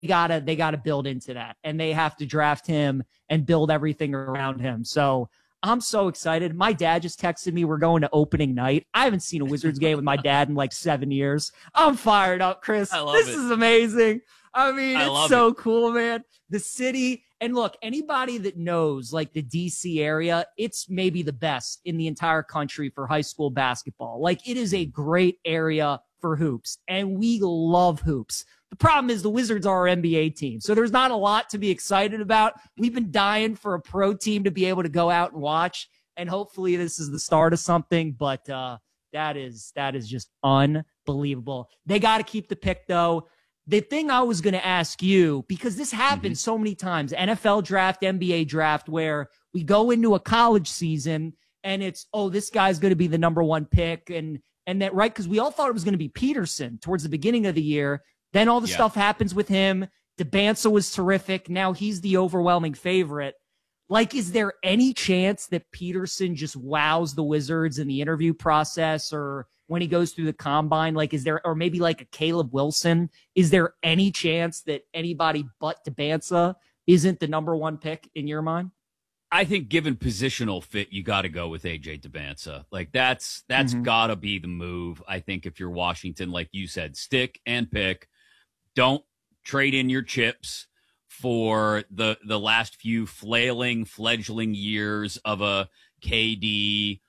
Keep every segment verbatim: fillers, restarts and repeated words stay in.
gotta they gotta build into that, and they have to draft him and build everything around him. So I'm so excited. My dad just texted me we're going to opening night. I haven't seen a Wizards game with my dad in like seven years. I'm fired up, Chris. I love this it. is amazing. I mean, I it's so it. cool, man. The city, and look, anybody that knows like the D C area, it's maybe the best in the entire country for high school basketball. Like, it is a great area for hoops, and we love hoops. The problem is the Wizards are our N B A team, so there's not a lot to be excited about. We've been dying for a pro team to be able to go out and watch, and hopefully this is the start of something, but uh, that is that is just unbelievable. They got to keep the pick, though. The thing I was going to ask you, because this happens mm-hmm. so many times, N F L draft, N B A draft, where we go into a college season, and it's, oh, this guy's going to be the number one pick, and and that, right, because we all thought it was going to be Peterson towards the beginning of the year. Then all the yeah. stuff happens with him. DeBanza was terrific. Now he's the overwhelming favorite. Like, is there any chance that Peterson just wows the Wizards in the interview process or when he goes through the combine? Like, is there, or maybe like a Caleb Wilson, is there any chance that anybody but DeBanza isn't the number one pick in your mind? I think given positional fit, you got to go with A J DeBanza. Like, that's, that's mm-hmm. got to be the move. I think if you're Washington, like you said, stick and pick. Don't trade in your chips for the the last few flailing, fledgling years of a K D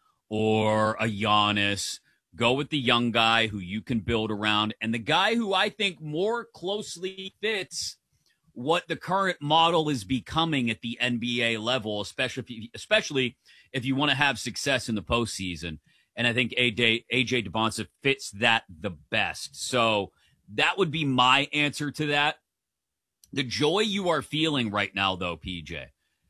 or a Giannis. Go with the young guy who you can build around, and the guy who I think more closely fits what the current model is becoming at the N B A level, especially if you, especially if you want to have success in the postseason. And I think A J A J DeBanza fits that the best. So that would be my answer to that. The joy you are feeling right now, though, P J,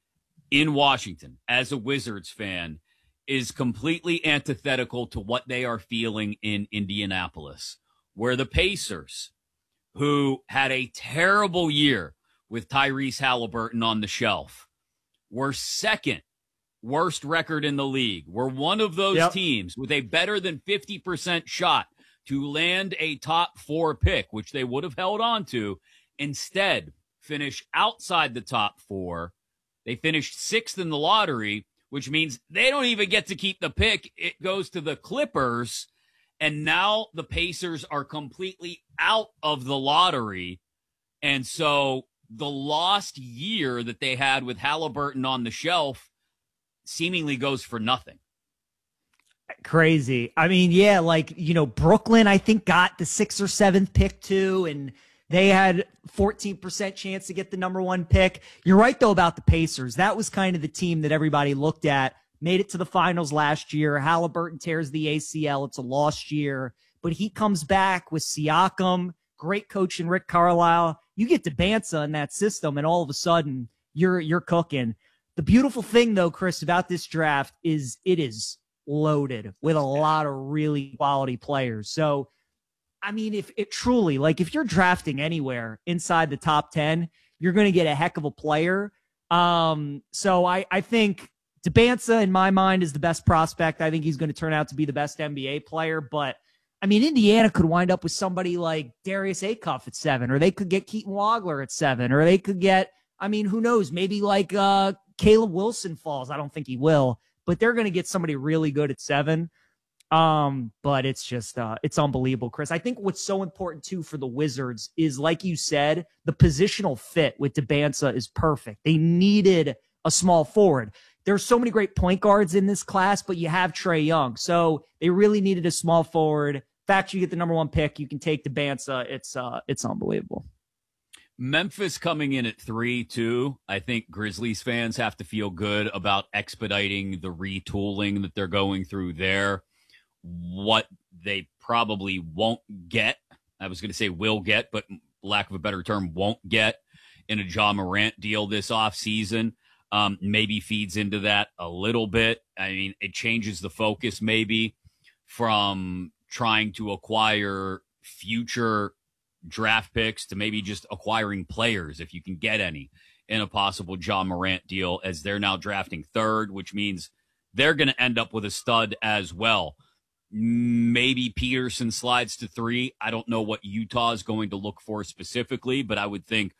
in Washington as a Wizards fan is completely antithetical to what they are feeling in Indianapolis, where the Pacers, who had a terrible year with Tyrese Halliburton on the shelf, were second worst record in the league. We're one of those yep. teams with a better than fifty percent shot to land a top four pick, which they would have held on to. Instead, finish outside the top four. They finished sixth in the lottery, which means they don't even get to keep the pick. It goes to the Clippers. And now the Pacers are completely out of the lottery. And so the lost year that they had with Halliburton on the shelf seemingly goes for nothing. Crazy. I mean, yeah, like, you know, Brooklyn, I think, got the sixth or seventh pick too, and they had fourteen percent chance to get the number one pick. You're right, though, about the Pacers. That was kind of the team that everybody looked at. Made it to the finals last year. Halliburton tears the A C L. It's a lost year, but he comes back with Siakam, great coach in Rick Carlisle. You get DeBanza in that system, and all of a sudden, you're you're cooking. The beautiful thing, though, Chris, about this draft is it is loaded with a lot of really quality players. So, I mean, if it truly, like, if you're drafting anywhere inside the top ten, you're going to get a heck of a player. Um, so I, I think DeBanza, in my mind, is the best prospect. I think he's going to turn out to be the best N B A player. But, I mean, Indiana could wind up with somebody like Darius Acuff at seven, or they could get Keaton Wagler at seven, or they could get, I mean, who knows, maybe like uh, Caleb Wilson falls. I don't think he will. But they're going to get somebody really good at seven. Um, but it's just, uh, it's unbelievable, Chris. I think what's so important, too, for the Wizards is, like you said, the positional fit with DeBanza is perfect. They needed a small forward. There's so many great point guards in this class, but you have Trae Young. So they really needed a small forward. In fact, you get the number one pick, you can take DeBanza. It's, uh, it's unbelievable. Memphis coming in at three, too. I think Grizzlies fans have to feel good about expediting the retooling that they're going through there. What they probably won't get, I was going to say will get, but lack of a better term, won't get in a Ja Morant deal this offseason, um, maybe feeds into that a little bit. I mean, it changes the focus maybe from trying to acquire future draft picks to maybe just acquiring players, if you can get any, in a possible Ja Morant deal, as they're now drafting third, which means they're going to end up with a stud as well. maybe Peterson slides to three. I don't know what Utah is going to look for specifically, but I would think